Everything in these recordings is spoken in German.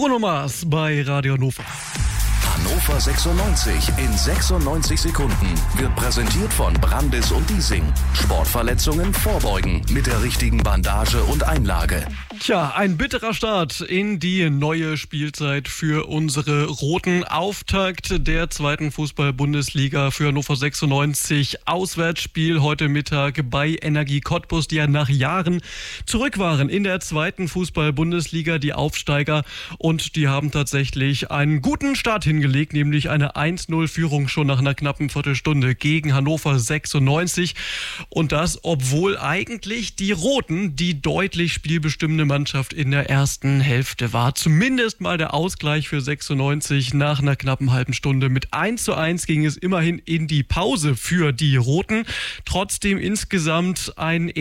Bruno Mars bei Radio Hannover. Hannover 96 in 96 Sekunden wird präsentiert von Brandis und Diesing. Sportverletzungen vorbeugen mit der richtigen Bandage und Einlage. Tja, ein bitterer Start in die neue Spielzeit für unsere Roten. Auftakt der zweiten Fußball-Bundesliga für Hannover 96. Auswärtsspiel heute Mittag bei Energie Cottbus, die ja nach Jahren zurück waren in der zweiten Fußball-Bundesliga, die Aufsteiger. Und die haben tatsächlich einen guten Start hingelegt, nämlich eine 1-0-Führung schon nach einer knappen Viertelstunde gegen Hannover 96. Und das, obwohl eigentlich die Roten die deutlich spielbestimmende Mannschaft in der ersten Hälfte war. Zumindest mal der Ausgleich für 96 nach einer knappen halben Stunde. Mit 1:1 ging es immerhin in die Pause für die Roten. Trotzdem insgesamt eine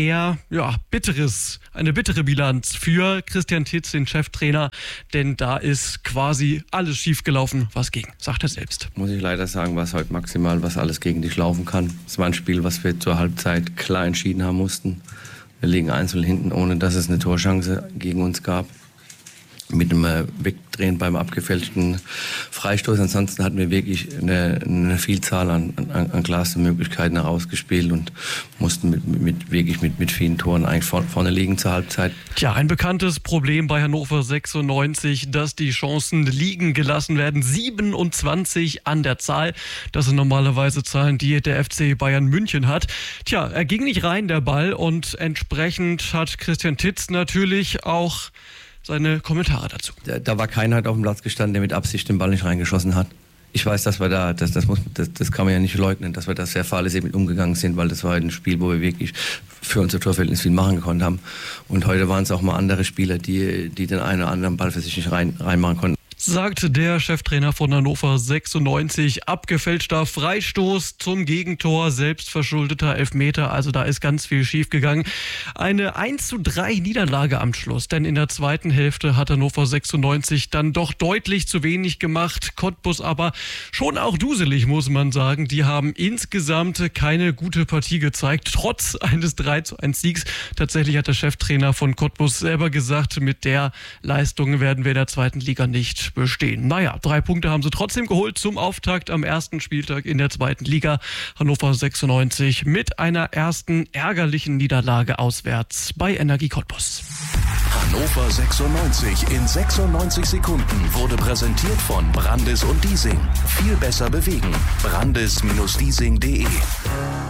bittere Bilanz für Christian Titz, den Cheftrainer, denn da ist quasi alles schiefgelaufen, was ging, sagt er selbst. Muss ich leider sagen, was heute maximal, was alles gegen dich laufen kann. Es war ein Spiel, was wir zur Halbzeit klar entschieden haben mussten. Wir liegen einzeln hinten, ohne dass es eine Torchance gegen uns gab. Mit einem Wegdrehen beim abgefälschten Freistoß. Ansonsten hatten wir wirklich eine Vielzahl an Glasmöglichkeiten herausgespielt und mussten mit vielen Toren eigentlich vorne liegen zur Halbzeit. Tja, ein bekanntes Problem bei Hannover 96, dass die Chancen liegen gelassen werden. 27 an der Zahl. Das sind normalerweise Zahlen, die der FC Bayern München hat. Tja, er ging nicht rein, der Ball, und entsprechend hat Christian Titz natürlich auch seine Kommentare dazu. Da war keiner auf dem Platz gestanden, der mit Absicht den Ball nicht reingeschossen hat. Ich weiß, dass wir das kann man ja nicht leugnen, dass wir da sehr fahrlässig mit umgegangen sind, weil das war ein Spiel, wo wir wirklich für unser Torverhältnis viel machen gekonnt haben. Und heute waren es auch mal andere Spieler, die den einen oder anderen Ball für sich nicht reinmachen konnten. Sagt der Cheftrainer von Hannover 96. Abgefälschter Freistoß zum Gegentor, selbstverschuldeter Elfmeter, also da ist ganz viel schiefgegangen. Eine 1:3 Niederlage am Schluss, denn in der zweiten Hälfte hat Hannover 96 dann doch deutlich zu wenig gemacht. Cottbus aber schon auch duselig, muss man sagen. Die haben insgesamt keine gute Partie gezeigt, trotz eines 3:1 Siegs. Tatsächlich hat der Cheftrainer von Cottbus selber gesagt, mit der Leistung werden wir in der zweiten Liga nicht bestehen. Naja, 3 Punkte haben sie trotzdem geholt zum Auftakt am ersten Spieltag in der zweiten Liga. Hannover 96 mit einer ersten ärgerlichen Niederlage auswärts bei Energie Cottbus. Hannover 96 in 96 Sekunden wurde präsentiert von Brandis und Diesing. Viel besser bewegen. Brandis-Diesing.de